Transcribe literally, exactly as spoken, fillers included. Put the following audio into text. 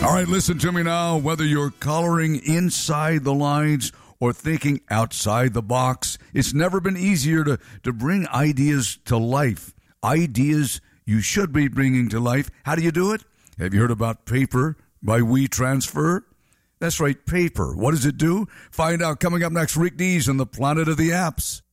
All right, listen to me now. Whether you're coloring inside the lines or thinking outside the box, it's never been easier to, to bring ideas to life. Ideas you should be bringing to life. How do you do it? Have you heard about Paper by WeTransfer? That's right, Paper. What does it do? Find out coming up next. Rick Dees on the Planet of the Apps.